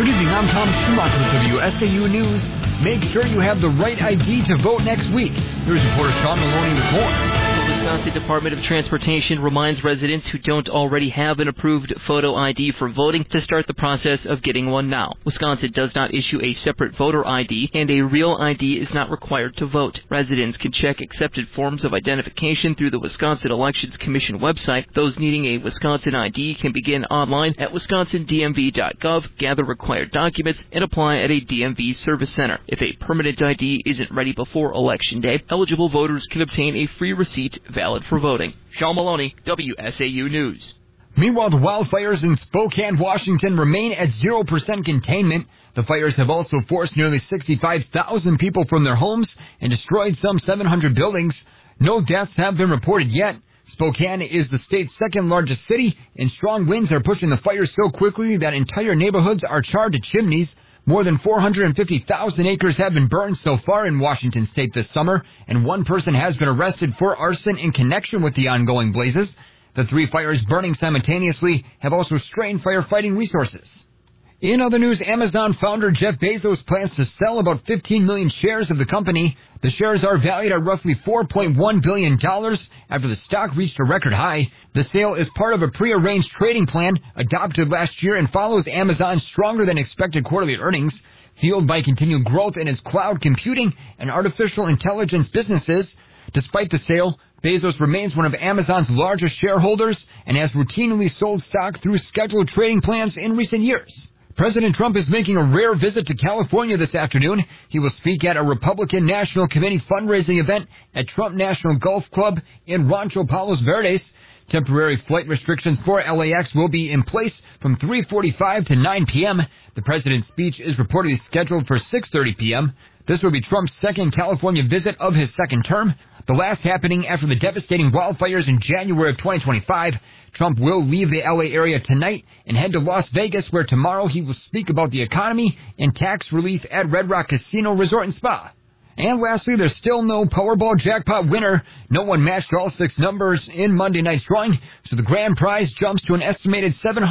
Good evening, I'm Tom Schumacher with WSAU News. Make sure you have the right ID to vote next week. Here's reporter Sean Maloney with more. The Wisconsin Department of Transportation reminds residents who don't already have an approved photo ID for voting to start the process of getting one now. Wisconsin does not issue a separate voter ID, and a real ID is not required to vote. Residents can check accepted forms of identification through the Wisconsin Elections Commission website. Those needing a Wisconsin ID can begin online at wisconsindmv.gov, gather required documents, and apply at a DMV service center. If a permanent ID isn't ready before Election Day, eligible voters can obtain a free receipt valid for voting. Sean Maloney, WSAU News. Meanwhile, the wildfires in Spokane, Washington remain at 0% containment. The fires have also forced nearly 65,000 people from their homes and destroyed some 700 buildings. No deaths have been reported yet. Spokane is the state's second largest city, and strong winds are pushing the fires so quickly that entire neighborhoods are charred to chimneys. More than 450,000 acres have been burned so far in Washington state this summer, and one person has been arrested for arson in connection with the ongoing blazes. The three fires burning simultaneously have also strained firefighting resources. In other news, Amazon founder Jeff Bezos plans to sell about 15 million shares of the company. The shares are valued at roughly $4.1 billion after the stock reached a record high. The sale is part of a prearranged trading plan adopted last year and follows Amazon's stronger than expected quarterly earnings, fueled by continued growth in its cloud computing and artificial intelligence businesses. Despite the sale, Bezos remains one of Amazon's largest shareholders and has routinely sold stock through scheduled trading plans in recent years. President Trump is making a rare visit to California this afternoon. He will speak at a Republican National Committee fundraising event at Trump National Golf Club in Rancho Palos Verdes. Temporary flight restrictions for LAX will be in place from 3:45 to 9 p.m. The president's speech is reportedly scheduled for 6:30 p.m. This will be Trump's second California visit of his second term, the last happening after the devastating wildfires in January of 2025. Trump will leave the LA area tonight and head to Las Vegas, where tomorrow he will speak about the economy and tax relief at Red Rock Casino Resort and Spa. And lastly, there's still no Powerball jackpot winner. No one matched all six numbers in Monday night's drawing, so the grand prize jumps to an estimated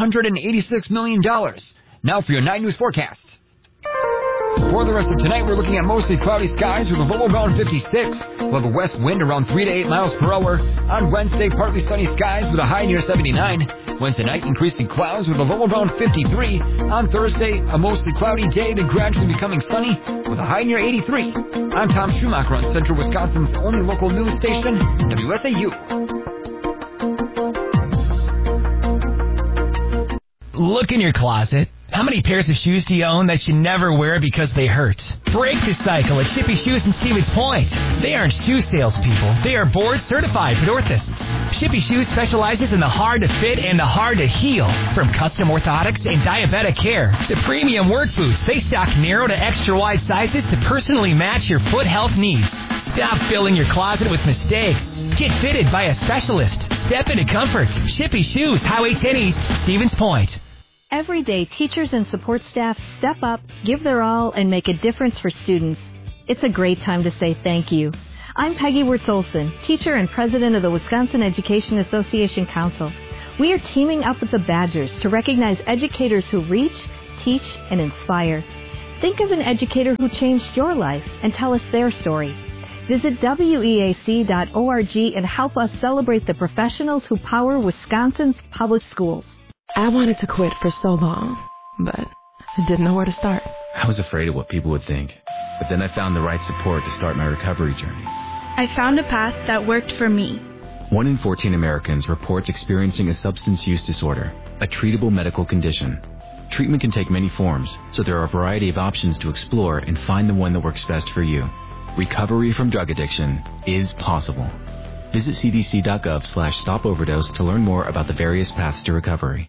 $786 million. Now for your 9 News forecast. For the rest of tonight, we're looking at mostly cloudy skies with a low around 56. We'll have a west wind around 3 to 8 miles per hour. On Wednesday, partly sunny skies with a high near 79. Wednesday night, increasing clouds with a low around 53. On Thursday, a mostly cloudy day, then gradually becoming sunny with a high near 83. I'm Tom Schumacher on Central Wisconsin's only local news station, WSAU. Look in your closet. How many pairs of shoes do you own that you never wear because they hurt? Break the cycle at Shippy Shoes in Stevens Point. They aren't shoe salespeople. They are board-certified orthotists. Shippy Shoes specializes in the hard-to-fit and the hard-to-heal. From custom orthotics and diabetic care to premium work boots, they stock narrow to extra-wide sizes to personally match your foot health needs. Stop filling your closet with mistakes. Get fitted by a specialist. Step into comfort. Shippy Shoes, Highway 10 East, Stevens Point. Every day, teachers and support staff step up, give their all, and make a difference for students. It's a great time to say thank you. I'm Peggy Wirtz-Olson, teacher and president of the Wisconsin Education Association Council. We are teaming up with the Badgers to recognize educators who reach, teach, and inspire. Think of an educator who changed your life and tell us their story. Visit weac.org and help us celebrate the professionals who power Wisconsin's public schools. I wanted to quit for so long, but I didn't know where to start. I was afraid of what people would think, but then I found the right support to start my recovery journey. I found a path that worked for me. 1 in 14 Americans reports experiencing a substance use disorder, a treatable medical condition. Treatment can take many forms, so there are a variety of options to explore and find the one that works best for you. Recovery from drug addiction is possible. Visit cdc.gov/stopoverdose to learn more about the various paths to recovery.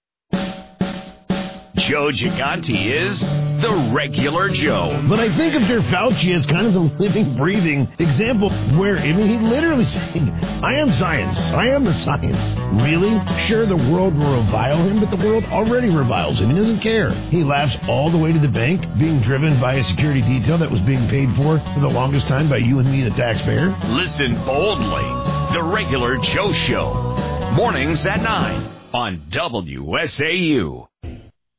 Joe Gigante is the regular Joe. But I think of Jeff Fauci as kind of the living, breathing example where, I mean, he literally said, I am science. I am the science. Really? Sure, the world will revile him, but the world already reviles him. He doesn't care. He laughs all the way to the bank, being driven by a security detail that was being paid for the longest time by you and me, the taxpayer. Listen boldly. The Regular Joe Show. Mornings at 9 on WSAU.